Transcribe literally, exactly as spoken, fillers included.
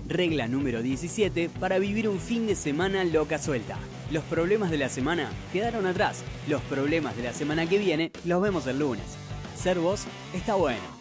Regla número diecisiete para vivir un fin de semana loca suelta. Los problemas de la semana quedaron atrás. Los problemas de la semana que viene los vemos el lunes. Ser vos está bueno.